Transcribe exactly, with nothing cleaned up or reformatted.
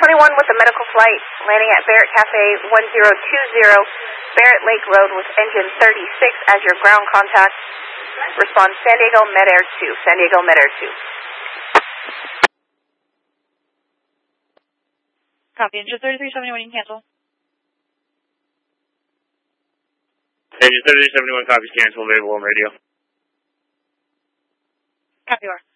twenty-one with a medical flight landing at Barrett Cafe one zero two zero, Barrett Lake Road with engine thirty-six as your ground contact. Respond San Diego Med Air two, San Diego Med Air two. Copy, engine thirty-three seventy-one, you can cancel. Engine thirty-three seventy-one, copies, cancel, available on radio. Copy, you are.